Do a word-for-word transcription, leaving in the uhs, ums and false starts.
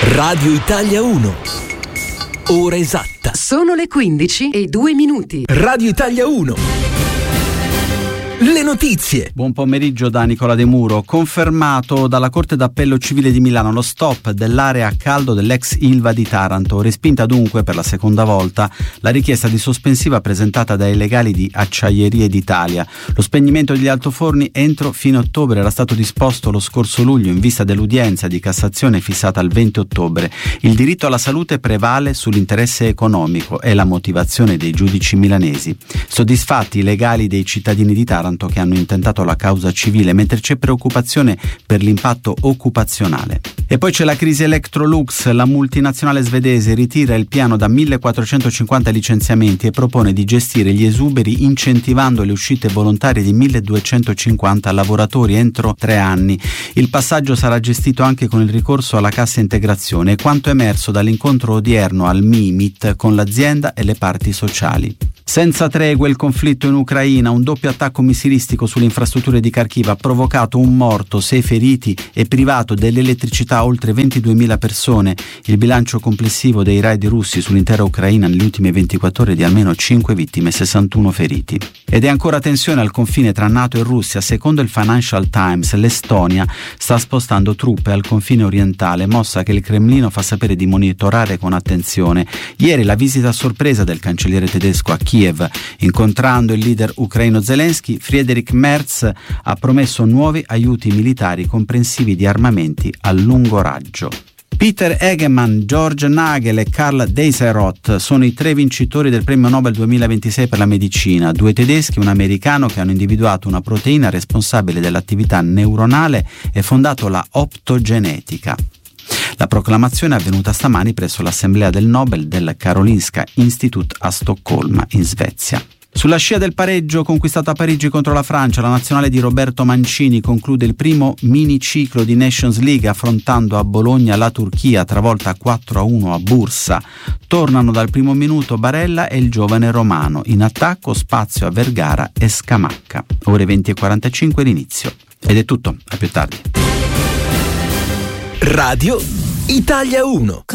Radio Italia uno. Ora esatta. Sono le quindici e due minuti. Radio Italia uno. Le notizie. Buon pomeriggio da Nicola De Muro. Confermato dalla Corte d'Appello Civile di Milano lo stop dell'area a caldo dell'ex Ilva di Taranto. Respinta dunque per la seconda volta la richiesta di sospensiva presentata dai legali di Acciaierie d'Italia. Lo spegnimento degli altoforni entro fine ottobre era stato disposto lo scorso luglio in vista dell'udienza di Cassazione fissata al venti ottobre. Il diritto alla salute prevale sull'interesse economico, è la motivazione dei giudici milanesi. Soddisfatti i legali dei cittadini di Taranto che hanno intentato la causa civile, mentre c'è preoccupazione per l'impatto occupazionale. E poi c'è la crisi Electrolux. La multinazionale svedese ritira il piano da millequattrocentocinquanta licenziamenti e propone di gestire gli esuberi incentivando le uscite volontarie di milleduecentocinquanta lavoratori entro tre anni. Il passaggio sarà gestito anche con il ricorso alla cassa integrazione, quanto emerso dall'incontro odierno al Mimit con l'azienda e le parti sociali. Senza tregua il conflitto in Ucraina. Un doppio attacco missilistico sulle infrastrutture di Kharkiv ha provocato un morto, sei feriti e privato dell'elettricità oltre ventiduemila persone. Il bilancio complessivo dei raid russi sull'intera Ucraina nelle ultime ventiquattro ore è di almeno cinque vittime e sessantuno feriti. Ed è ancora tensione al confine tra NATO e Russia. Secondo il Financial Times, l'Estonia sta spostando truppe al confine orientale, mossa che il Cremlino fa sapere di monitorare con attenzione. Ieri la visita a sorpresa del cancelliere tedesco a Kiev. Incontrando il leader ucraino Zelensky, Friedrich Merz ha promesso nuovi aiuti militari comprensivi di armamenti a lungo raggio. Peter Egeman, George Nagel e Karl Deiseroth sono i tre vincitori del premio Nobel duemilaventisei per la medicina, due tedeschi e un americano che hanno individuato una proteina responsabile dell'attività neuronale e fondato la optogenetica. La proclamazione è avvenuta stamani presso l'Assemblea del Nobel del Karolinska Institut a Stoccolma, in Svezia. Sulla scia del pareggio conquistato a Parigi contro la Francia, la nazionale di Roberto Mancini conclude il primo miniciclo di Nations League affrontando a Bologna la Turchia, travolta quattro a uno a Bursa. Tornano dal primo minuto Barella e il giovane romano. In attacco spazio a Vergara e Scamacca. Ore venti e quarantacinque l'inizio. Ed è tutto, a più tardi. Radio Italia uno.